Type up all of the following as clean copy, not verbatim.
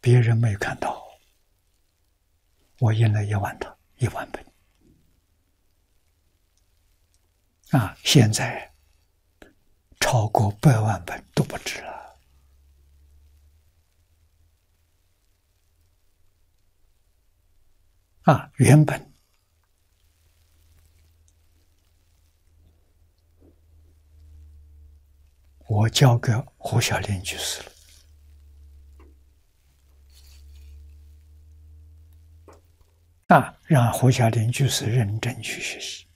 别人没有看到，我印了1万本啊！现在超过100万本都不止了啊！原本我交给胡小林居士了。让胡小林居士认真去学习，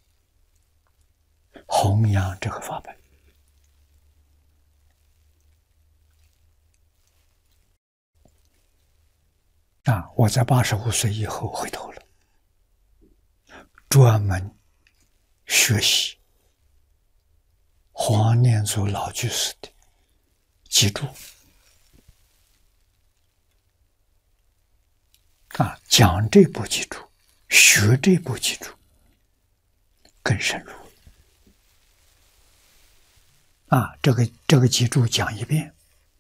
弘扬这个法本。我在85岁以后回头了，专门学习黄念祖老居士的记注讲这部记注，学这部记注更深入这个记注讲一遍，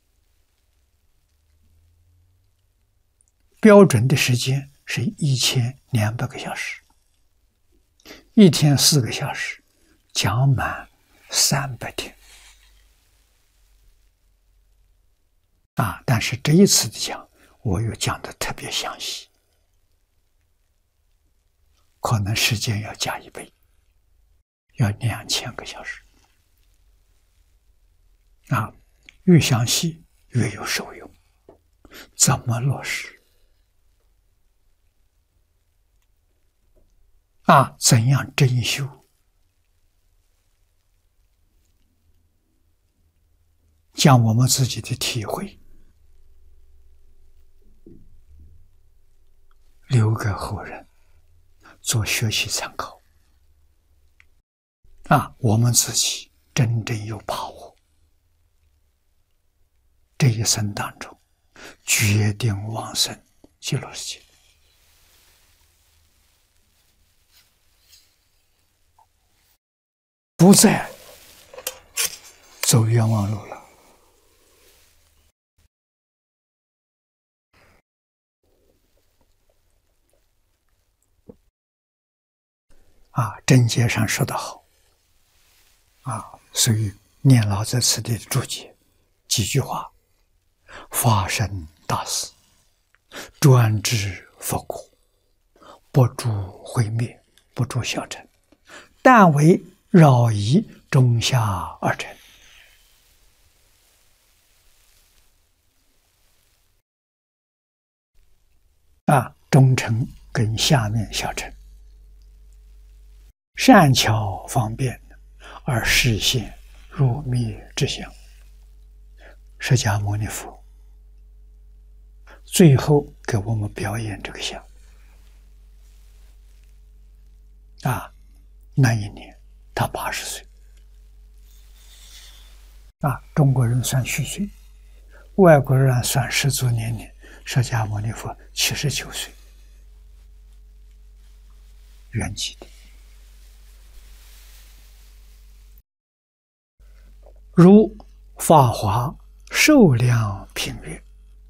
标准的时间是1200个小时，一天4个小时，讲满300天但是这一次的讲，我又讲得特别详细，可能时间要加1倍，要2000个小时越详细越有受用。怎么落实怎样真修？将我们自己的体会留给后人做学习参考我们自己真正有把握，这一生当中决定往生极乐世界，不再走冤枉路了真解上说得好所以念老在此地的注解几句话：发生大事，专治佛国，不助毁灭，不助小乘，但为扰夷中下二乘。中乘跟下面小乘，善巧方便而实现入灭之相。释迦牟尼佛最后给我们表演这个相那一年他80岁中国人算虚岁，外国人算10足年龄，释迦牟尼佛79岁圆寂的。如法华寿量品曰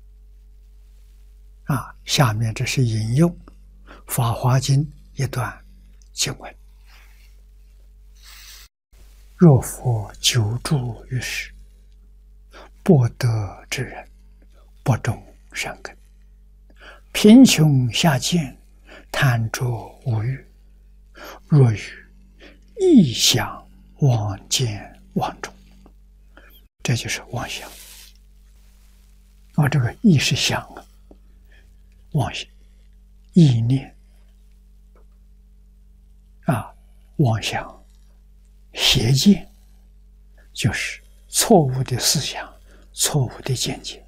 下面这是引用《法华经》一段经文：若佛久住于世，不得之人，不种善根，贫穷下贱，贪着无欲，若于异想妄见妄种，这就是妄想这个意是想妄想意念妄想邪见，就是错误的思想，错误的见解，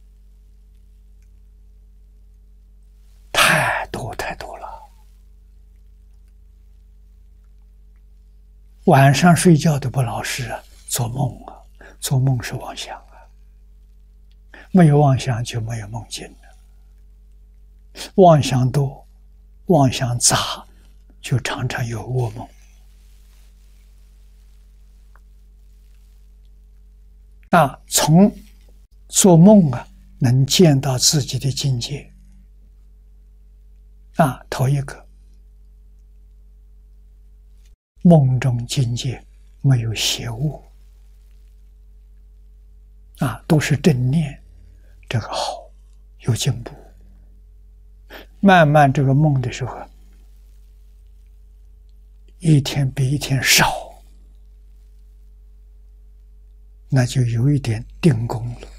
太多太多了。晚上睡觉都不老实做梦做梦是妄想没有妄想就没有梦境了，妄想多，妄想杂，就常常有噩梦从做梦能见到自己的境界。头一个，梦中境界没有邪物，都是正念，这个好，有进步。慢慢这个梦的时候，一天比一天少，那就有一点定功了。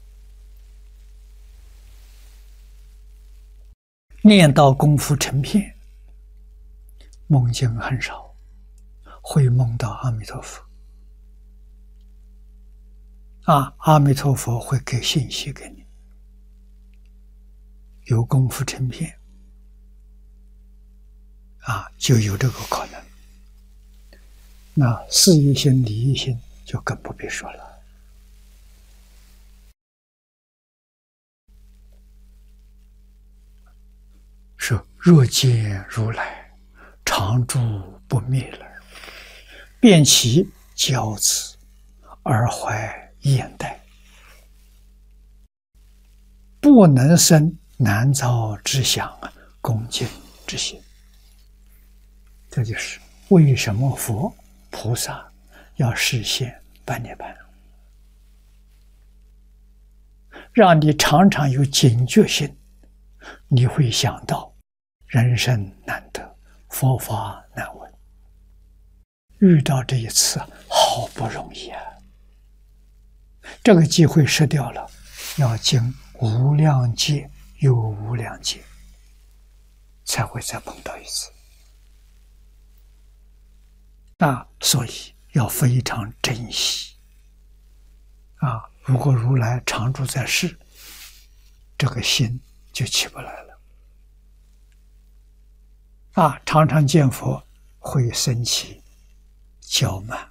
念到功夫成片，梦境很少，会梦到阿弥陀佛。阿弥陀佛会给信息给你。有功夫成片，就有这个可能。那事业心、理业心就更不必说了。说若见如来常住不灭了，便其骄子而怀厌待，不能生难遭之想，恭敬之心。这就是为什么佛菩萨要实现般涅槃，让你常常有警觉性，你会想到人生难得，佛法难闻，遇到这一次好不容易啊，这个机会失掉了，要经无量劫又无量劫才会再碰到一次。所以要非常珍惜。如果如来常住在世，这个心就起不来了。常常见佛会生起骄慢，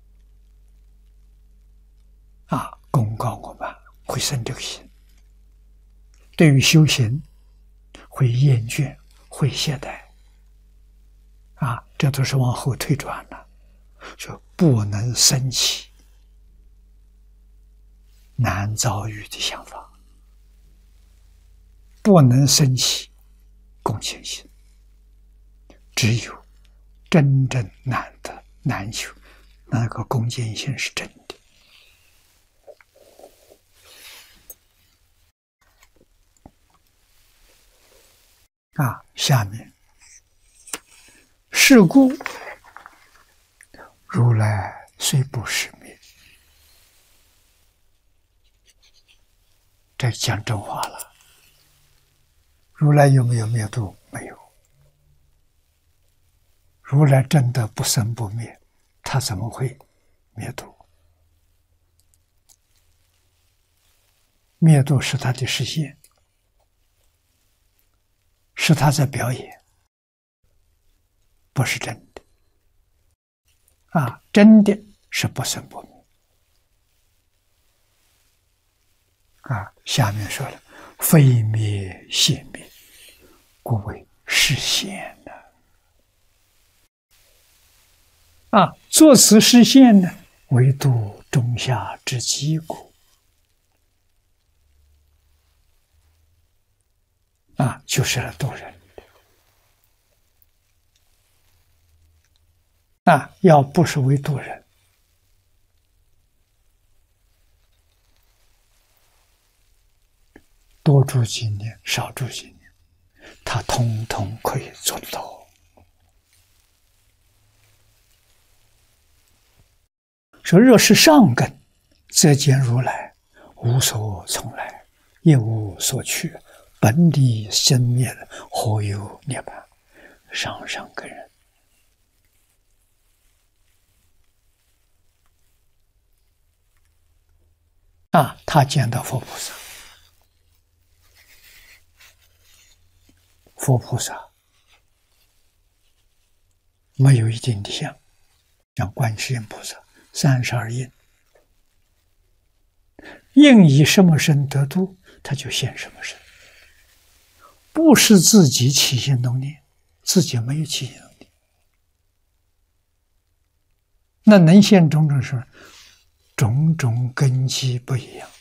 功高我慢，会生这个心。对于修行会厌倦，会懈怠，这都是往后退转了。说不能生起难遭遇的想法，不能生起恭敬心。只有真正难得难修，那个恭敬心是真的。下面是故如来虽不识灭，这讲真话了。如来有没有灭度？没有。如来真的不生不灭，他怎么会灭度？灭度是他的实现，是他在表演，不是真的。真的是不生不灭。下面说了，非灭现灭，故为实现的。作此实现呢，唯度中下之机故。就是来度人。要不是为度人，多住几年，少住几年，他通通可以做得到。说若是上根，则见如来无所从来，也无所去，本离生灭，何有涅槃？上根人。他见到佛菩萨，佛菩萨没有一定的相，像观世音菩萨32应，应以什么身得度，他就现什么身，不是自己起心动念，自己没有起心动念，那能现种种什么？种种根基不一样。